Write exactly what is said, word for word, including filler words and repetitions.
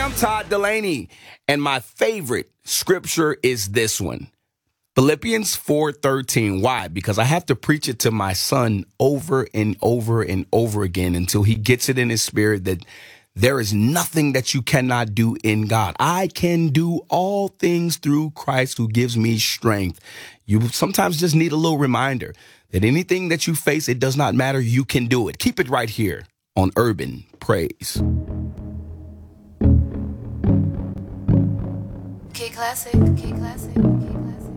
I'm Todd Delaney, and my favorite scripture is this one. Philippians four thirteen. Why? Because I have to preach it to my son over and over and over again until he gets it in his spirit that there is nothing that you cannot do in God. I can do all things through Christ who gives me strength. You sometimes just need a little reminder that anything that you face, it does not matter. You can do it. Keep it right here on Urban Praise. K Classic, K Classic.